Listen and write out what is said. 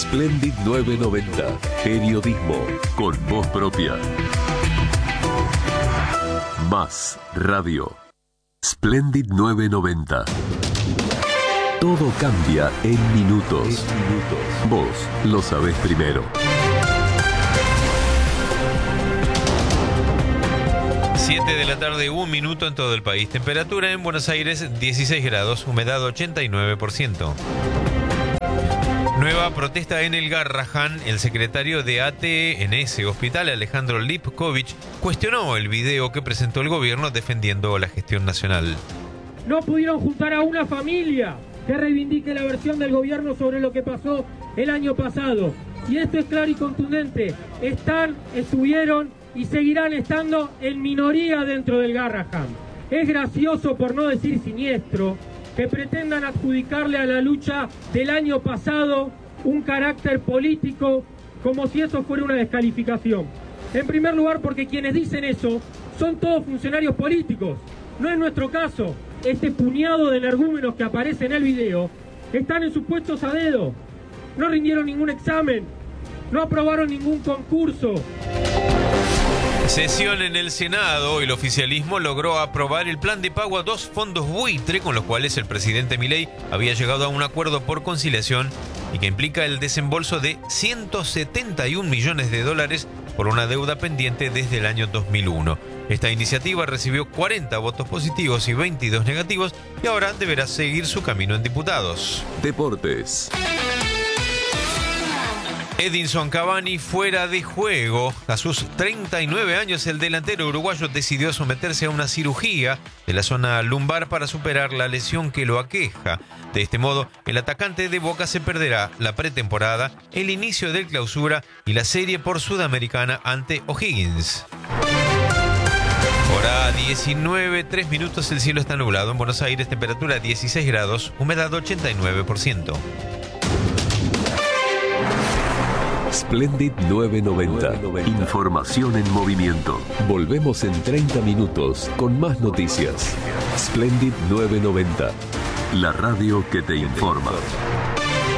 Splendid 990. Periodismo con voz propia. Más radio. Splendid 990. Todo cambia en minutos. Vos lo sabés primero. 7 de la tarde, 1 minuto en todo el país. Temperatura en Buenos Aires, 16 grados, humedad 89%. Nueva protesta en el Garrahan. El secretario de ATE en ese hospital, Alejandro Lipkovich, cuestionó el video que presentó el gobierno defendiendo la gestión nacional. No pudieron juntar a una familia que reivindique la versión del gobierno sobre lo que pasó el año pasado. Y esto es claro y contundente. Estuvieron y seguirán estando en minoría dentro del Garrahan. Es gracioso, por no decir siniestro, que pretendan adjudicarle a la lucha del año pasado un carácter político como si eso fuera una descalificación. En primer lugar, porque quienes dicen eso son todos funcionarios políticos. No es nuestro caso. Este puñado de energúmenos que aparece en el video están en sus puestos a dedo. No rindieron ningún examen, no aprobaron ningún concurso. Sesión en el Senado. El oficialismo logró aprobar el plan de pago a 2 fondos buitre con los cuales el presidente Milei había llegado a un acuerdo por conciliación y que implica el desembolso de 171 millones de dólares por una deuda pendiente desde el año 2001. Esta iniciativa recibió 40 votos positivos y 22 negativos y ahora deberá seguir su camino en diputados. Deportes. Edinson Cavani fuera de juego. A sus 39 años, el delantero uruguayo decidió someterse a una cirugía de la zona lumbar para superar la lesión que lo aqueja. De este modo, el atacante de Boca se perderá la pretemporada, el inicio del Clausura y la serie por Sudamericana ante O'Higgins. Hora 19, 3 minutos, el cielo está nublado. En Buenos Aires, temperatura 16 grados, humedad 89%. Splendid 990. Información en movimiento. Volvemos en 30 minutos con más noticias. Splendid 990. La radio que te informa.